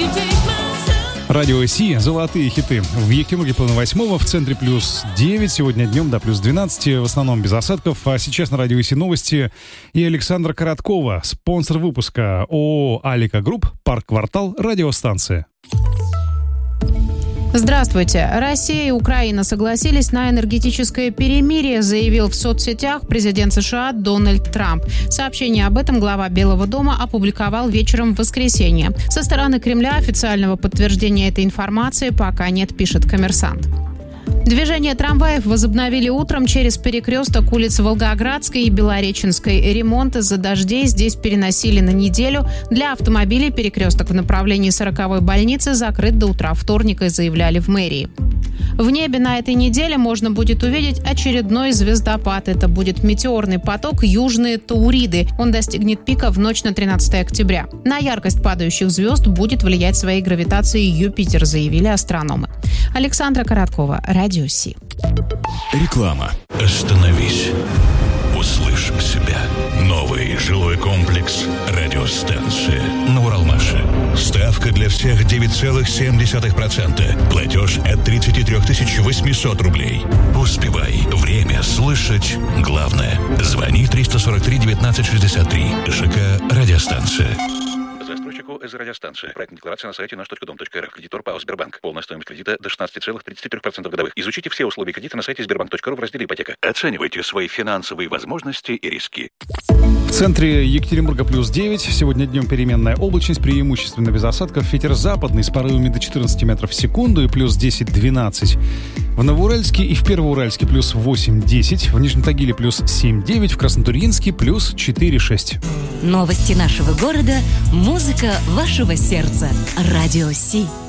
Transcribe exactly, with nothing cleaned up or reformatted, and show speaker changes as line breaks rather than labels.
Радио Си, золотые хиты. В Екатеринбурге половина восьмого, в центре плюс девять, сегодня днем до плюс двенадцать, в основном без осадков. А сейчас на Радио Си новости и Александра Короткова, спонсор выпуска ООО «Алика Групп», парк-квартал, радиостанция.
Здравствуйте. Россия и Украина согласились на энергетическое перемирие, заявил в соцсетях президент США Дональд Трамп. Сообщение об этом глава Белого дома опубликовал вечером в воскресенье. Со стороны Кремля официального подтверждения этой информации пока нет, пишет «Коммерсант». Движение трамваев возобновили утром через перекресток улиц Волгоградской и Белореченской. Ремонт из-за дождей здесь переносили на неделю. Для автомобилей перекресток в направлении сороковой больницы закрыт до утра вторника, заявляли в мэрии. В небе на этой неделе можно будет увидеть очередной звездопад. Это будет метеорный поток «Южные Тауриды». Он достигнет пика в ночь на тринадцатое октября. На яркость падающих звезд будет влиять своей гравитацией Юпитер, заявили астрономы. Александра Короткова, Радио Си.
Реклама. Остановись. Услышь себя. Новый жилой комплекс «Радиостанция» на Уралмаше. Ставка для всех девять целых семь десятых процента. Платеж от тридцать три тысячи восемьсот рублей. Успевай. Время слышать главное. Звони триста сорок три девятнадцать шестьдесят три. ЖК «Радиостанция». Застройщику из радиостанции. Проектная декларация на сайте наш точка дом точка эр эф. Кредитор ПАО «Сбербанк». Полная стоимость кредита до шестнадцать целых тридцать три процента годовых. Изучите все условия кредита на сайте сбербанк точка ру в разделе «Ипотека». Оценивайте свои финансовые возможности и риски.
В центре Екатеринбурга плюс девять. Сегодня днем переменная облачность, преимущественно без осадков. Ветер западный с порывами до четырнадцати метров в секунду и плюс десять-двенадцать. В Новоуральске и в Первоуральске плюс восемь-десять. В Нижнем Тагиле плюс семь-девять. В Краснотурьинске плюс четыре-шесть.
Новости нашего города, музыка вашего сердца. Радио Си.